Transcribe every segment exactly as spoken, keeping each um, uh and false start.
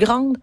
grande?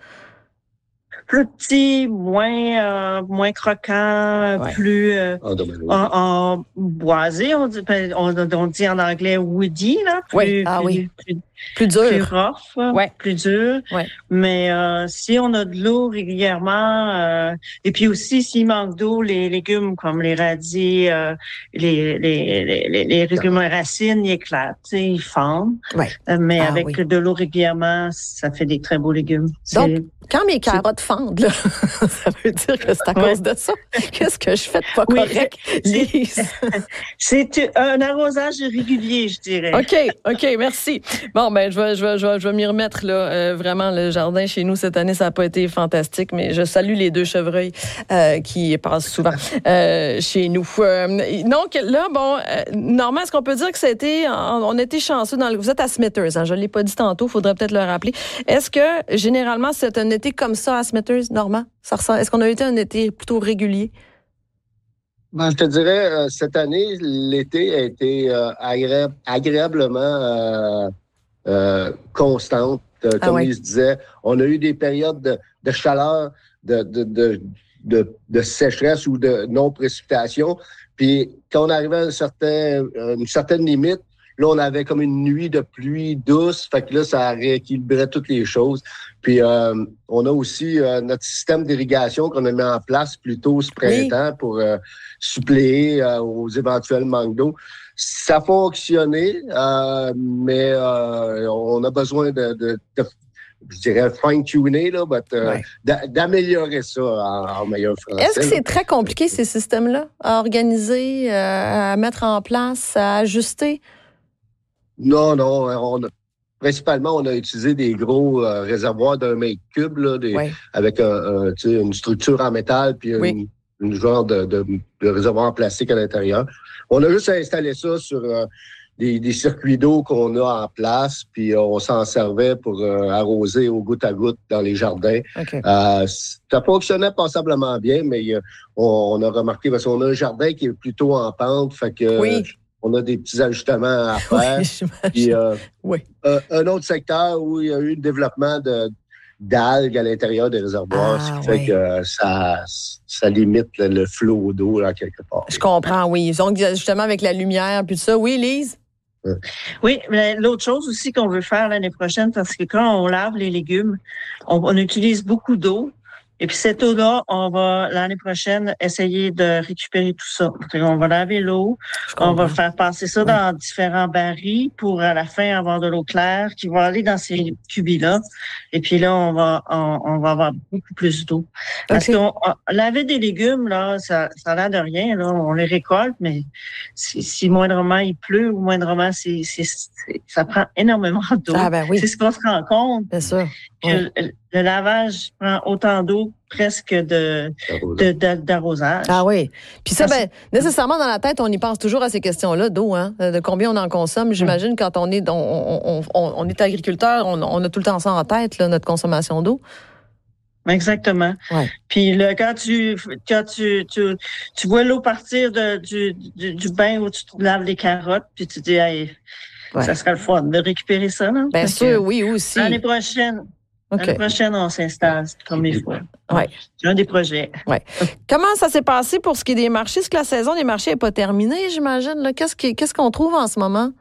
Plus petit, moins euh, moins croquant, ouais. plus euh, en, en boisé, on dit, on, on dit en anglais woody, là, plus, oui. Ah, plus, oui. plus, plus dur, plus rough, ouais. plus dur. Ouais. Mais euh, si on a de l'eau régulièrement, euh, et puis aussi s'il manque d'eau, les légumes comme les radis, euh, les, les, les, les, les légumes racines, ils éclatent, ils fondent. Ouais. Euh, mais ah, avec oui. de l'eau régulièrement, ça fait des très beaux légumes. Donc, quand mes carottes fendent, là, ça veut dire que c'est à cause ouais. de ça. Qu'est-ce que je fais de pas oui, correct, Lise? C'est un arrosage régulier, je dirais. OK, OK, merci. Bon, ben, je vais, je vais, je vais, je vais m'y remettre, là. Euh, vraiment, le jardin chez nous, cette année, ça n'a pas été fantastique, mais je salue les deux chevreuils euh, qui passent souvent euh, chez nous. Euh, donc, là, bon, euh, Normand, est-ce qu'on peut dire que ça a été, on, on a été chanceux dans le... Vous êtes à Smithers, hein, je ne l'ai pas dit tantôt, il faudrait peut-être le rappeler. Est-ce que, généralement, c'est un été comme ça à Smithers, Normand? Ça ressemble... Est-ce qu'on a été un été plutôt régulier? Ben, je te dirais, euh, cette année, l'été a été euh, agréable, agréablement euh, euh, constante. Euh, ah comme ouais. Lise disait, on a eu des périodes de, de chaleur, de, de, de, de, de sécheresse ou de non-précipitation. Puis quand on arrivait à un certain, une certaine limite, là, on avait comme une nuit de pluie douce. Fait que là, ça rééquilibrait toutes les choses. Puis, euh, on a aussi euh, notre système d'irrigation qu'on a mis en place plus tôt ce printemps oui. pour euh, suppléer euh, aux éventuels manques d'eau. Ça a fonctionné, euh, mais euh, on a besoin de, de, de je dirais fine-tuner, là, but, euh, ouais. d'améliorer ça en, en meilleur français. Est-ce que c'est très compliqué, ces systèmes-là, à organiser, euh, à mettre en place, à ajuster? Non, non. On a, principalement, on a utilisé des gros euh, réservoirs d'un mètre cube, là, des, oui. avec un, un, une structure en métal puis une, oui. une genre de, de, de réservoir en plastique à l'intérieur. On a juste installé ça sur euh, des, des circuits d'eau qu'on a en place, puis on s'en servait pour euh, arroser au goutte à goutte dans les jardins. Okay. Euh, ça fonctionnait passablement bien, mais euh, on, on a remarqué, parce qu'on a un jardin qui est plutôt en pente, fait que... Oui. On a des petits ajustements à faire. Oui, Puis, euh, oui. euh, un autre secteur où il y a eu le développement de, d'algues à l'intérieur des réservoirs, ah, ce qui oui. fait que ça, ça limite le, le flot d'eau là, quelque part. Je comprends, oui. Donc, justement, avec la lumière puis tout ça. Oui, Lise? Oui, mais l'autre chose aussi qu'on veut faire l'année prochaine, parce que quand on lave les légumes, on, on utilise beaucoup d'eau. Et puis cette eau-là, on va l'année prochaine essayer de récupérer tout ça. On va laver l'eau, on va faire passer ça oui. dans différents barils pour à la fin avoir de l'eau claire qui va aller dans ces cubis-là. Et puis là, on va on, on va avoir beaucoup plus d'eau. Parce okay. qu'on laver des légumes là, ça ça a l'air de rien là, on les récolte, mais si, si moindrement il pleut ou moindrement c'est, c'est, c'est ça prend énormément d'eau. Ah ben oui. C'est ce qu'on se rend compte. Bien sûr. Que oui. le, le lavage prend autant d'eau presque de, de, de d'arrosage. Ah oui. Puis ça, ben, nécessairement dans la tête, on y pense toujours à ces questions-là d'eau, hein, de combien on en consomme. J'imagine quand on est, on, on, on, on est agriculteur, on, on a tout le temps ça en tête, là, notre consommation d'eau. Exactement. Ouais. Puis là, quand tu quand tu tu, tu vois l'eau partir de, du, du du bain où tu te laves les carottes, puis tu te dis, hey, ouais. ça serait le fun de récupérer ça, là. Bien sûr, oui, aussi. L'année prochaine. Okay. L'année prochaine, on s'installe comme il faut. Ouais. C'est un des projets. Ouais. Comment ça s'est passé pour ce qui est des marchés? Est-ce que la saison des marchés n'est pas terminée, j'imagine? Là? Qu'est-ce, qui, qu'est-ce qu'on trouve en ce moment?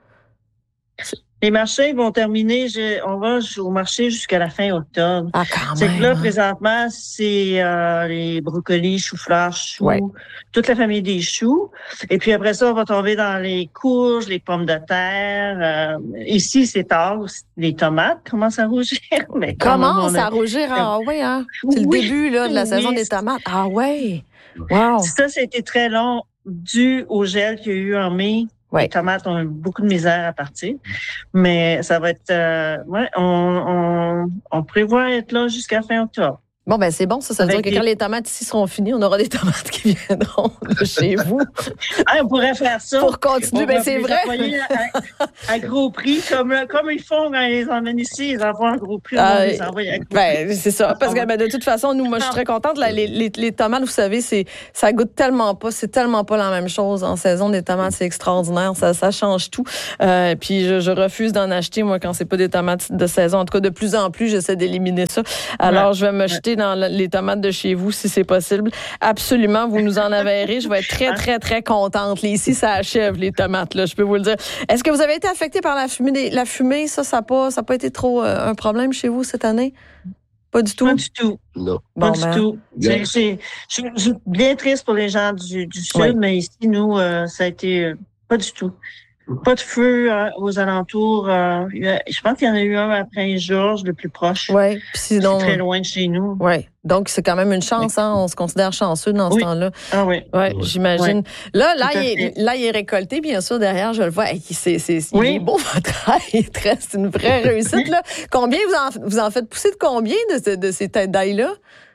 Les marchés vont terminer, je, on va au marché jusqu'à la fin octobre. Ah, quand c'est même. que là, hein? présentement, c'est euh, les brocolis, choux-fleurs, choux, ouais. toute la famille des choux. Et puis après ça, on va tomber dans les courges, les pommes de terre. Euh, ici, c'est tard, les tomates commencent à rougir. Mais commencent à rougir? Ah oui, hein? C'est oui, le début là, de la oui, saison des tomates. Ah oui! Wow! Ça, ça a été très long, dû au gel qu'il y a eu en mai. Ouais. Les tomates ont beaucoup de misère à partir, mais ça va être, euh, ouais, on, on, on prévoit être là jusqu'à fin octobre. Bon, ben c'est bon, ça. Ça veut dire que des... quand les tomates ici seront finies, on aura des tomates qui viendront de chez vous. Ah, on pourrait faire ça. Pour continuer, ben c'est vrai. À, à gros prix, comme, comme ils font quand ils les emmènent ici, ils envoient un gros prix, on ah, les envoie à gros ben, prix. C'est ça, parce que ben, de toute façon, nous, moi, je suis très contente. Là, les, les, les tomates, vous savez, c'est, ça goûte tellement pas, c'est tellement pas la même chose. En saison, des tomates, c'est extraordinaire, ça, ça change tout. Euh, puis je, je refuse d'en acheter, moi, quand c'est pas des tomates de saison. En tout cas, de plus en plus, j'essaie d'éliminer ça. Alors, ouais. je vais me jeter dans les tomates de chez vous, si c'est possible. Absolument, vous nous en averrez. Je vais être très, très, très contente. Ici, ça achève, les tomates, là, je peux vous le dire. Est-ce que vous avez été affecté par la fumée? Des, la fumée, ça, ça n'a pas, ça pas été trop euh, un problème chez vous cette année? Pas du tout? Pas du tout. Non. Pas bon, du ben. tout. C'est, c'est, je, je suis bien triste pour les gens du, du Sud, oui. mais ici, nous, euh, ça a été euh, pas du tout. Pas de feu euh, aux alentours. Euh, je pense qu'il y en a eu un à Prince-Georges, le plus proche. Oui. Sinon, c'est très loin de chez nous. Oui. Donc, c'est quand même une chance. Hein? On se considère chanceux dans oui. ce temps-là. Ah oui. Ouais, oui, j'imagine. Oui. Là, là il, est, là, il est récolté, bien sûr, derrière, je le vois. C'est, c'est, c'est, oui. Il est beau, votre travail. C'est une vraie réussite. Là. Combien vous en, vous en faites pousser de combien de, de ces têtes d'ail-là?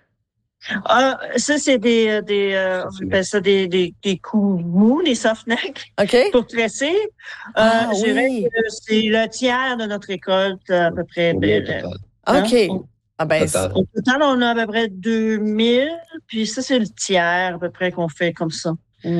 Ah, ça, c'est des, des, euh, on appelle ça des, des, des coups mous, des soft necks. OK. Pour tresser. Ah, euh, je dirais oui. que c'est le tiers de notre récolte, à peu près. Oui, ben, OK. Hein? Ah ben, total. Au total, on a à peu près deux mille, puis ça, c'est le tiers, à peu près, qu'on fait comme ça.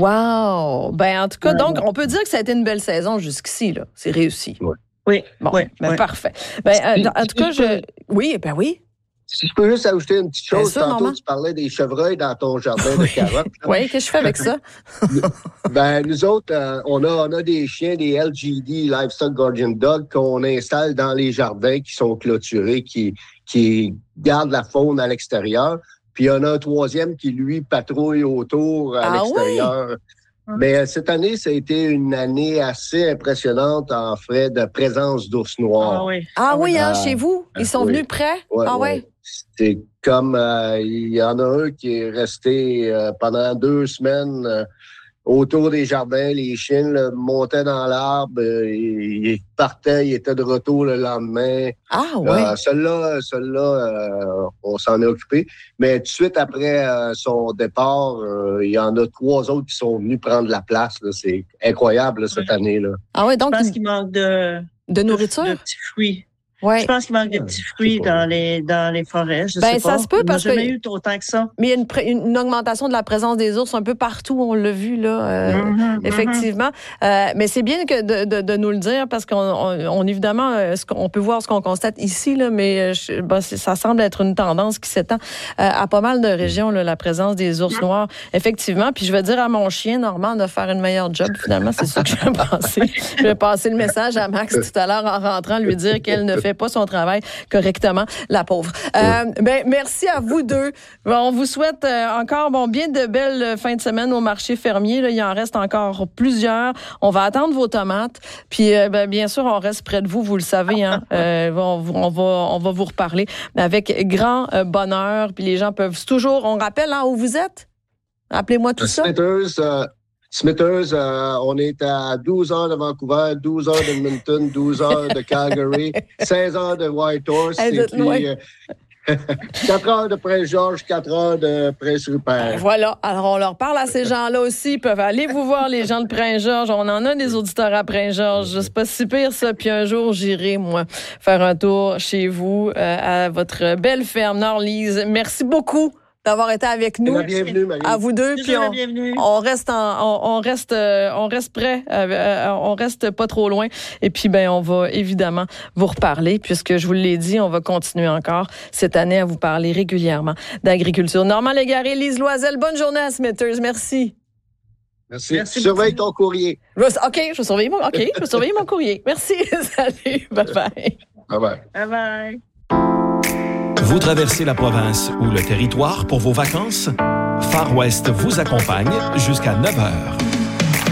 Wow! Ben, en tout cas, ouais, donc, ouais. on peut dire que ça a été une belle saison jusqu'ici, là. C'est réussi. Ouais. Oui. Bon, oui, ben, oui. parfait. Ben, euh, en tout cas, je. Oui, ben oui. Si je peux juste ajouter une petite chose, sûr, tantôt Normand. tu parlais des chevreuils dans ton jardin de carottes. Oui, qu'est-ce que je fais avec ça? ben, nous autres, euh, on, a, on a des chiens, des L G D, Livestock Guardian Dog, qu'on installe dans les jardins qui sont clôturés, qui, qui gardent la faune à l'extérieur. Puis il y en a un troisième qui, lui, patrouille autour à ah, l'extérieur. Oui? Mais cette année, ça a été une année assez impressionnante en frais de présence d'ours noirs. Ah oui, ah, oui hein, euh, chez vous? Ils sont oui. venus près? Ouais, ah ouais. oui? C'est comme, euh, il y en a un qui est resté euh, pendant deux semaines euh, autour des jardins. Les chiens là, montaient dans l'arbre, euh, ils, ils partaient, ils étaient de retour le lendemain. Ah oui? Euh, celui-là, celui-là euh, on s'en est occupé. Mais tout de suite après euh, son départ, euh, il y en a trois autres qui sont venus prendre la place. Là. C'est incroyable là, cette oui. année. Là. Ah oui, donc... Je pense qu'il manque de... De nourriture? De, de petits fruits. Ouais. Je pense qu'il manque de petits fruits dans les, dans les forêts. Je ben, sais ça pas. se peut parce on n'a que. jamais eu autant que ça. Mais il y a une, pré- une augmentation de la présence des ours un peu partout, on l'a vu, là, euh, mm-hmm, effectivement. Mm-hmm. Euh, mais c'est bien que de, de, de nous le dire parce qu'on on, on, évidemment, euh, ce qu'on peut voir ce qu'on constate ici, là, mais je, ben, ça semble être une tendance qui s'étend euh, à pas mal de régions, là, la présence des ours noirs, effectivement. Puis je vais dire à mon chien, Normand, de faire une meilleure job, finalement. C'est ça que je vais passer. Je vais passer le message à Max tout à l'heure en rentrant, lui dire qu'elle ne fait pas son travail correctement, la pauvre. Euh, ben, merci à vous deux. Bon, on vous souhaite euh, encore bon, bien de belles fins de semaine au marché fermier. Là, il en reste encore plusieurs. On va attendre vos tomates. Puis, euh, ben, bien sûr, on reste près de vous, vous le savez. Hein? Euh, on, on, va, on va vous reparler avec grand euh, bonheur. Puis les gens peuvent toujours... On rappelle hein, où vous êtes? Rappelez-moi tout ça. Smithers, euh, Smithers euh, on est à douze heures de Vancouver, douze heures d'Edmonton, douze heures de Calgary, seize heures de Whitehorse, hey, et puis euh, quatre heures de Prince-Georges, quatre heures de Prince-Rupert. Voilà. Alors, on leur parle à ces gens-là aussi. Ils peuvent aller vous voir, les gens de Prince-Georges. On en a des auditeurs à Prince-Georges. C'est pas si pire, ça. Puis un jour, j'irai, moi, faire un tour chez vous, euh, à votre belle ferme Nord-Lise. Merci beaucoup d'avoir été avec nous. Bienvenue, Marie. À vous deux. Puis on, on reste en, on, on reste, euh, on reste prêt, euh, on reste pas trop loin. Et puis, ben, on va évidemment vous reparler puisque je vous l'ai dit, on va continuer encore cette année à vous parler régulièrement d'agriculture. Normand Légaré, Lise Loisel, bonne journée à Smithers. Merci. Merci. Merci Surveille ton courrier. OK, je vais surveiller mon, OK, je vais surveiller mon courrier. Merci. Salut. Bye bye. Bye bye. Bye bye. Vous traversez la province ou le territoire pour vos vacances? Far West vous accompagne jusqu'à neuf heures.